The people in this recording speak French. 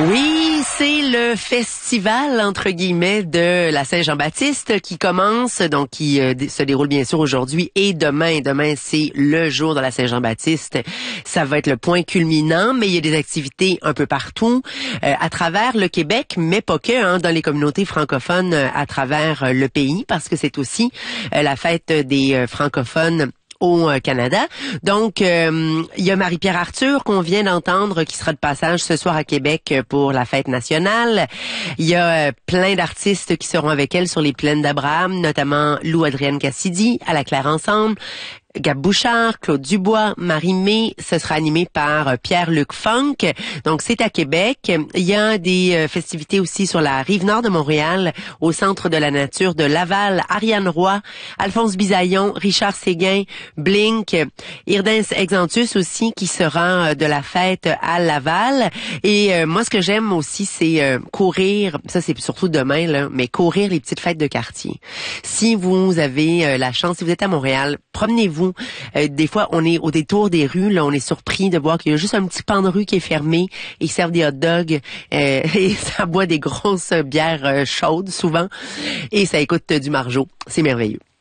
Oui, c'est le festival, entre guillemets, de la Saint-Jean-Baptiste qui commence, donc qui se déroule bien sûr aujourd'hui et demain. Demain, c'est le jour de la Saint-Jean-Baptiste. Ça va être le point culminant, mais il y a des activités un peu partout à travers le Québec, mais pas que, dans les communautés francophones à travers le pays, parce que c'est aussi la fête des francophones au Canada. Donc, il y a Marie-Pierre Arthur qu'on vient d'entendre qui sera de passage ce soir à Québec pour la fête nationale. Il y a plein d'artistes qui seront avec elle sur les plaines d'Abraham, notamment Lou-Adrienne Cassidy, à la Claire Ensemble, Gab Bouchard, Claude Dubois, Marie-Mé. Ce sera animé par Pierre-Luc Funk. Donc, c'est à Québec. Il y a des festivités aussi sur la rive nord de Montréal, au Centre de la nature de Laval. Ariane Roy, Alphonse Bisaillon, Richard Séguin, Blink, Irdens Exantus aussi, qui sera de la fête à Laval. Et moi, ce que j'aime aussi, c'est courir. Ça, c'est surtout demain, là, mais courir les petites fêtes de quartier. Si vous avez la chance, si vous êtes à Montréal, promenez-vous. Des fois, on est au détour des rues, là, on est surpris de voir qu'il y a juste un petit pan de rue qui est fermé. Ils servent des hot dogs et ça boit des grosses bières chaudes souvent et ça écoute du Marjo. C'est merveilleux.